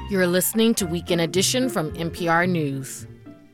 You're listening to Weekend Edition from NPR News.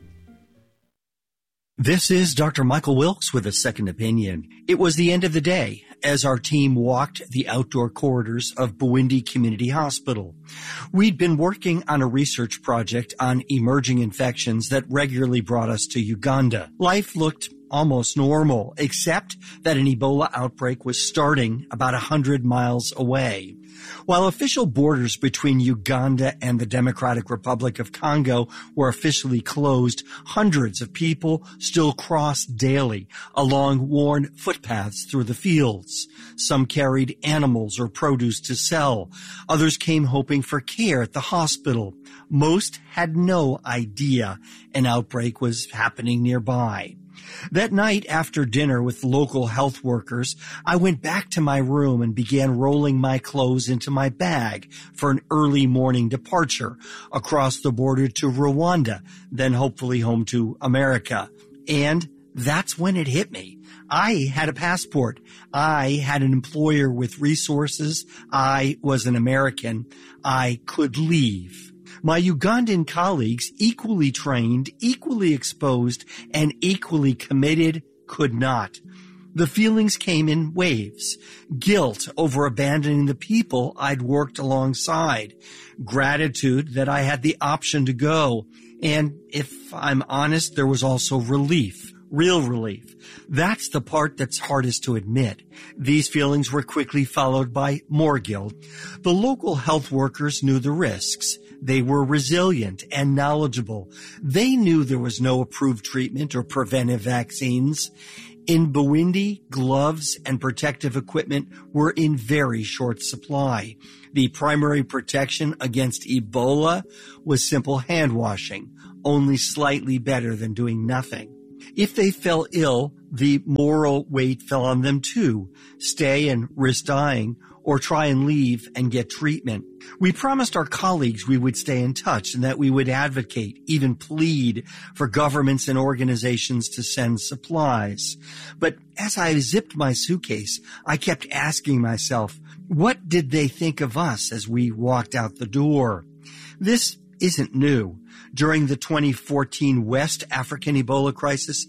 This is Dr. Michael Wilkes with a second opinion. It was the end of the day as our team walked the outdoor corridors of Bwindi Community Hospital. We'd been working on a research project on emerging infections that regularly brought us to Uganda. Life looked almost normal, except that an Ebola outbreak was starting about 100 miles away. While official borders between Uganda and the Democratic Republic of Congo were officially closed, hundreds of people still crossed daily along worn footpaths through the fields. Some carried animals or produce to sell. Others came hoping for care at the hospital. Most had no idea an outbreak was happening nearby. That night after dinner with local health workers, I went back to my room and began rolling my clothes into my bag for an early morning departure across the border to Rwanda, then hopefully home to America. And that's when it hit me. I had a passport. I had an employer with resources. I was an American. I could leave. My Ugandan colleagues, equally trained, equally exposed, and equally committed, could not. The feelings came in waves. Guilt over abandoning the people I'd worked alongside. Gratitude that I had the option to go. And if I'm honest, there was also relief. Real relief. That's the part that's hardest to admit. These feelings were quickly followed by more guilt. The local health workers knew the risks. They were resilient and knowledgeable. They knew there was no approved treatment or preventive vaccines. In Bwindi, gloves and protective equipment were in very short supply. The primary protection against Ebola was simple hand washing, only slightly better than doing nothing. If they fell ill, the moral weight fell on them too. Stay and risk dying, or try and leave and get treatment. We promised our colleagues we would stay in touch and that we would advocate, even plead, for governments and organizations to send supplies. But as I zipped my suitcase, I kept asking myself, what did they think of us as we walked out the door? This isn't new. During the 2014 West African Ebola crisis,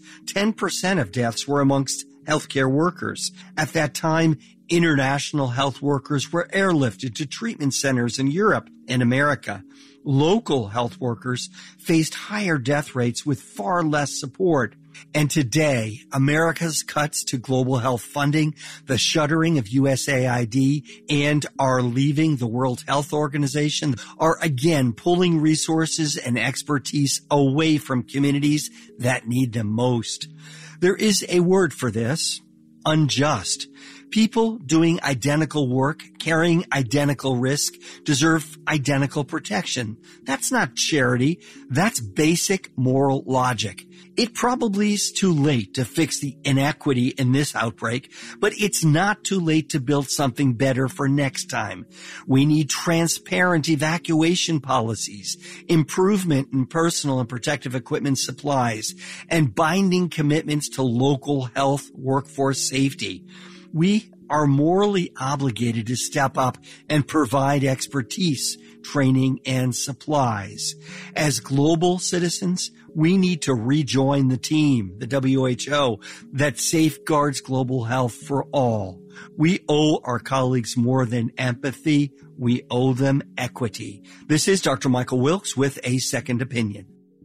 10% of deaths were amongst healthcare workers. At that time, international health workers were airlifted to treatment centers in Europe and America. Local health workers faced higher death rates with far less support. And today, America's cuts to global health funding, the shuttering of USAID, and our leaving the World Health Organization are again pulling resources and expertise away from communities that need them most. There is a word for this: unjust. People doing identical work, carrying identical risk, deserve identical protection. That's not charity. That's basic moral logic. It probably is too late to fix the inequity in this outbreak, but it's not too late to build something better for next time. We need transparent evacuation policies, improvement in personal and protective equipment supplies, and binding commitments to local health workforce safety. We are morally obligated to step up and provide expertise, training, and supplies. As global citizens, we need to rejoin the team, the WHO, that safeguards global health for all. We owe our colleagues more than empathy. We owe them equity. This is Dr. Michael Wilkes with a second opinion.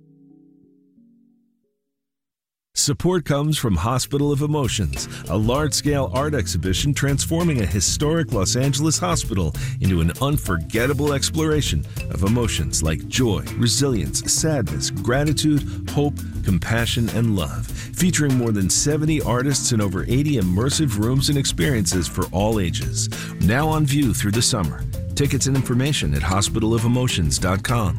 Support comes from Hospital of Emotions, a large-scale art exhibition transforming a historic Los Angeles hospital into an unforgettable exploration of emotions like joy, resilience, sadness, gratitude, hope, compassion, and love. Featuring more than 70 artists and over 80 immersive rooms and experiences for all ages. Now on view through the summer. Tickets and information at hospitalofemotions.com.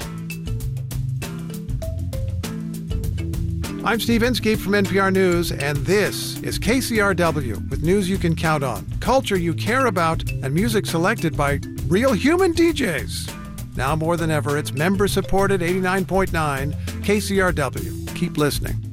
I'm Steve Inskeep from NPR News, and this is KCRW with news you can count on, culture you care about, and music selected by real human DJs. Now more than ever, it's member-supported 89.9 KCRW. Keep listening.